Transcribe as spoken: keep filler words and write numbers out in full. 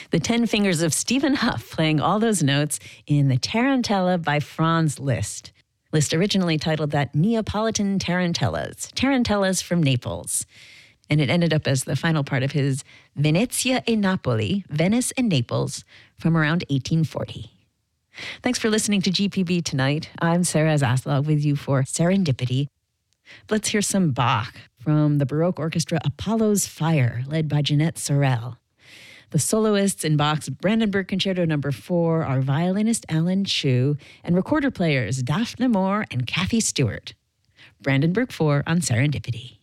The Ten Fingers of Stephen Huff playing all those notes in the Tarantella by Franz Liszt. Liszt originally titled that Neapolitan Tarantellas, Tarantellas from Naples. And it ended up as the final part of his Venezia e Napoli, Venice and Naples, from around eighteen forty. Thanks for listening to G P B tonight. I'm Sarah Zaslog with you for Serendipity. Let's hear some Bach from the Baroque orchestra Apollo's Fire, led by Jeanette Sorel. The soloists in Bach's Brandenburg Concerto Number four are violinist Alan Chu and recorder players Daphne Moore and Kathy Stewart. Brandenburg four on Serendipity.